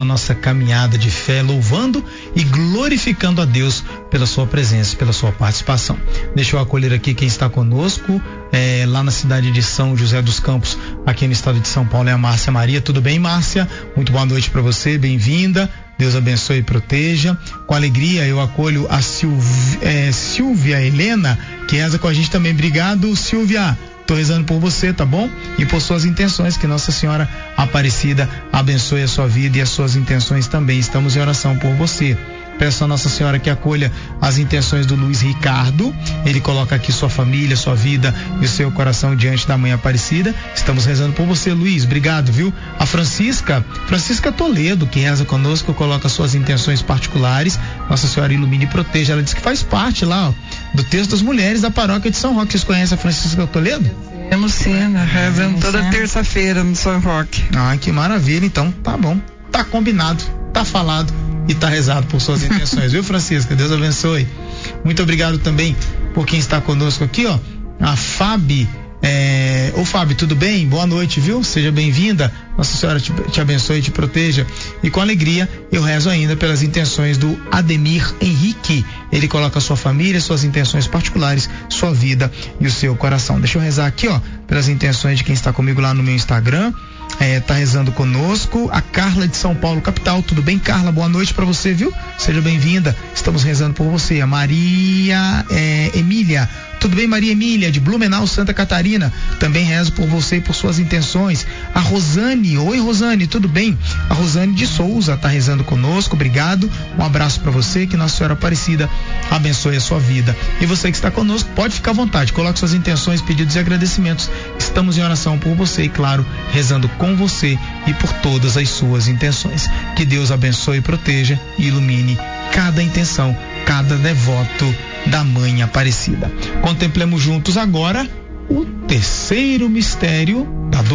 nossa caminhada de fé, louvando e glorificando a Deus pela sua presença, pela sua participação. Deixa eu acolher aqui quem está conosco, lá na cidade de São José dos Campos, aqui no estado de São Paulo, é a Márcia Maria. Tudo bem, Márcia? Muito boa noite para você, bem-vinda. Deus abençoe e proteja. Com alegria eu acolho a Silvia Helena, que reza com a gente também. Obrigado, Silvia. Tô rezando por você, tá bom? E por suas intenções, que Nossa Senhora Aparecida abençoe a sua vida e as suas intenções também. Estamos em oração por você. Peço a Nossa Senhora que acolha as intenções do Luiz Ricardo. Ele coloca aqui sua família, sua vida e o seu coração diante da Mãe Aparecida. Estamos rezando por você, Luiz. Obrigado, viu? A Francisca Toledo, que reza conosco, coloca suas intenções particulares. Nossa Senhora ilumine e proteja. Ela diz que faz parte lá, do Texto das Mulheres da Paróquia de São Roque. Vocês conhecem a Francisca Toledo? Temos sim, né? Rezando toda terça-feira no São Roque. Ah, que maravilha. Então, tá bom. Tá combinado, tá falado e tá rezado por suas intenções, viu, Francisca? Deus abençoe. Muito obrigado também por quem está conosco aqui, ó. A Fábio. Ô Fábio, tudo bem? Boa noite, viu? Seja bem-vinda. Nossa Senhora te abençoe e te proteja. E com alegria eu rezo ainda pelas intenções do Ademir Henrique. Ele coloca a sua família, suas intenções particulares, sua vida e o seu coração. Deixa eu rezar aqui, ó, pelas intenções de quem está comigo lá no meu Instagram. Tá rezando conosco a Carla de São Paulo, capital. Tudo bem, Carla? Boa noite pra você, viu? Seja bem-vinda. Estamos rezando por você. A Maria Emília. Tudo bem, Maria Emília, de Blumenau, Santa Catarina? Também rezo por você e por suas intenções. A Rosane. Oi, Rosane, tudo bem? A Rosane de Souza tá rezando conosco. Obrigado. Um abraço pra você. Que Nossa Senhora Aparecida abençoe a sua vida. E você que está conosco, pode ficar à vontade. Coloque suas intenções, pedidos e agradecimentos. Estamos em oração por você e, claro, rezando com você e por todas as suas intenções. Que Deus abençoe, proteja e ilumine cada intenção, cada devoto da Mãe Aparecida. Contemplemos juntos agora o terceiro mistério da